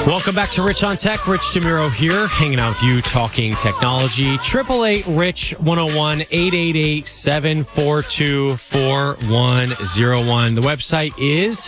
Welcome back to Rich on Tech. Rich DeMuro here, hanging out with you, talking technology. 888-RICH-101, 888-742-4101. The website is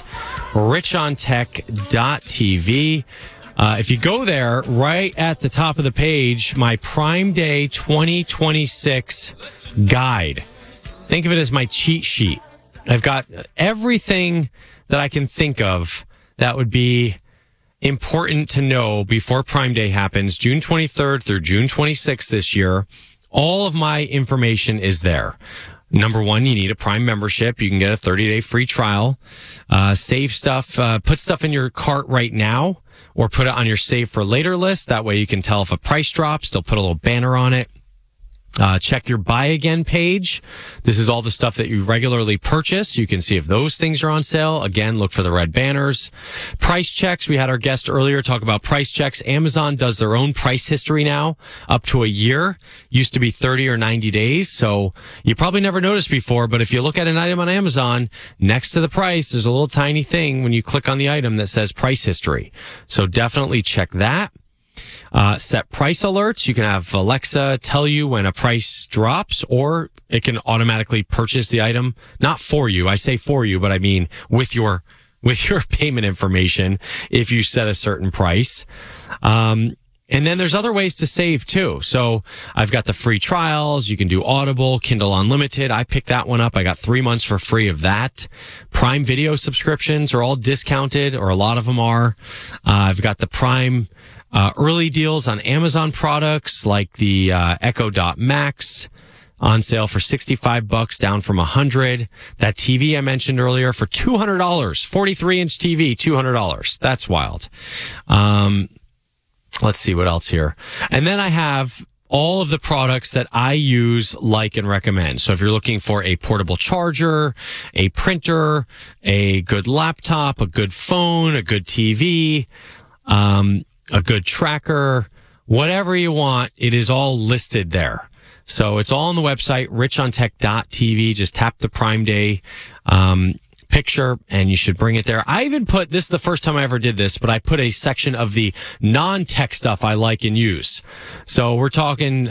richontech.tv. If you go there, right at the top of the page, my Prime Day 2026 guide. Think of it as my cheat sheet. I've got everything that I can think of that would be important to know before Prime Day happens, June 23rd through June 26th this year. All of my information is there. Number one, you need a Prime membership. You can get a 30-day free trial. Save stuff, put stuff in your cart right now or put it on your save for later list. That way you can tell if a price drops. They'll put a little banner on it. Check your buy again page. This is all the stuff that you regularly purchase. You can see if those things are on sale. Again, look for the red banners. Price checks. We had our guest earlier talk about price checks. Amazon does their own price history now, up to a year. Used to be 30 or 90 days. So you probably never noticed before, but if you look at an item on Amazon, next to the price, there's a little tiny thing when you click on the item that says price history. So definitely check that. Set price alerts. You can have Alexa tell you when a price drops, or it can automatically purchase the item. Not for you. I say for you, but I mean with your payment information if you set a certain price. And then there's other ways to save too. So I've got the free trials. You can do Audible, Kindle Unlimited. I picked that one up. I got 3 months for free of that. Prime Video subscriptions are all discounted, or a lot of them are. I've got the Prime early deals on Amazon products like the Echo Dot Max on sale for $65, down from $100. That TV I mentioned earlier for $200, 43-inch TV, $200. That's wild. Let's see what else here. And then I have all of the products that I use, like, and recommend. So if you're looking for a portable charger, a printer, a good laptop, a good phone, a good TV, a good tracker, whatever you want, it is all listed there. So it's all on the website, richontech.tv. Just tap the Prime Day picture and you should bring it there. I even put, this is the first time I ever did this, but I put a section of the non-tech stuff I like and use. So we're talking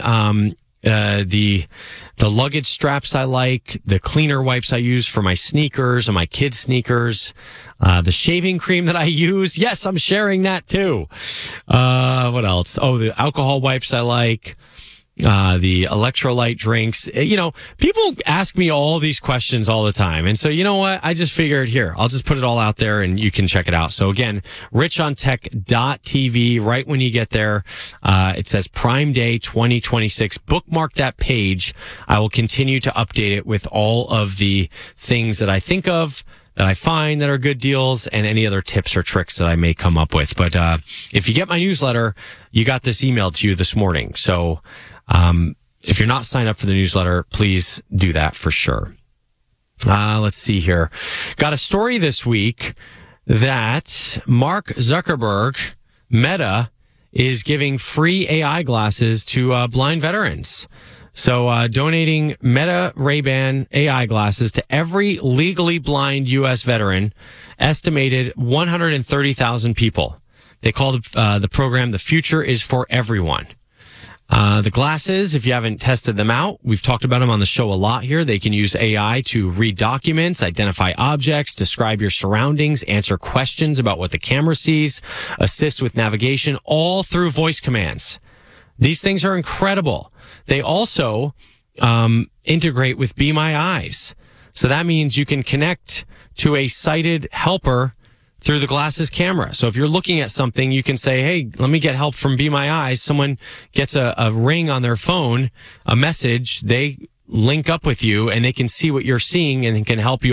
the luggage straps I like, the cleaner wipes I use for my sneakers and my kids' sneakers, the shaving cream that I use. Yes, I'm sharing that too. What else? Oh, the alcohol wipes I like, the electrolyte drinks. You know, people ask me all these questions all the time. And so, you know what? I just figured, here, I'll just put it all out there and you can check it out. So again, richontech.tv. Right when you get there, it says Prime Day 2026. Bookmark that page. I will continue to update it with all of the things that I think of, that I find that are good deals, and any other tips or tricks that I may come up with. But if you get my newsletter, you got this emailed to you this morning. So if you're not signed up for the newsletter, please do that for sure. Let's see here. Got a story this week that Mark Zuckerberg, Meta, is giving free AI glasses to blind veterans. So donating Meta Ray-Ban AI glasses to every legally blind U.S. veteran, estimated 130,000 people. They call the program "The Future is for Everyone." The glasses, if you haven't tested them out, we've talked about them on the show a lot here. They can use AI to read documents, identify objects, describe your surroundings, answer questions about what the camera sees, assist with navigation, all through voice commands. These things are incredible. They also integrate with Be My Eyes. So that means you can connect to a sighted helper through the glasses camera. So if you're looking at something, you can say, hey, let me get help from Be My Eyes. Someone gets a ring on their phone, a message, they link up with you and they can see what you're seeing and can help you